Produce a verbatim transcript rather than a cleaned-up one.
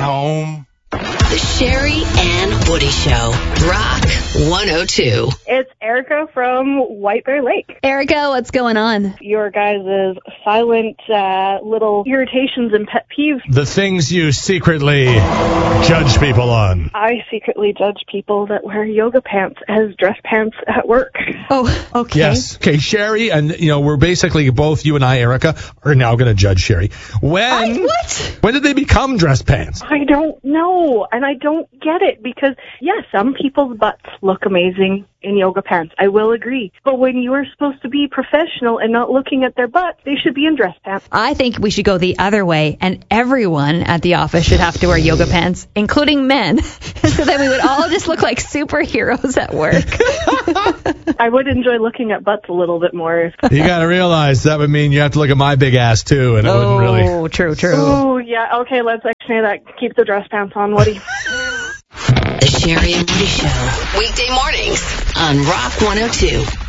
home. The Sherry and Woody Show. Rock one oh two. It's Erica from White Bear Lake. Erica, what's going on? Your guys' silent uh, little irritations and pet peeves. The things you secretly judge people on. I secretly judge people that wear yoga pants as dress pants at work. Oh, okay. Yes. Okay, Sherry, and, you know, we're basically both, you and I, Erica, are now going to judge Sherry. When, I, what? When did they become dress pants? I don't know, and I don't get it, because, yes, some people's butts look amazing in yoga pants. I will agree. But when you are supposed to be professional and not looking at their butts, they should be in dress pants. I think we should go the other way, and everyone at the office should have to wear yoga pants, including men, so that we would all just look like superheroes at work. I would enjoy looking at butts a little bit more. You got to realize that would mean you have to look at my big ass, too, and it oh, wouldn't really... Oh, true, true. Oh, yeah, okay, let's say that. Keep the dress pants on, Woody. The Sherry and Woody Show. Weekday mornings on Rock one oh two.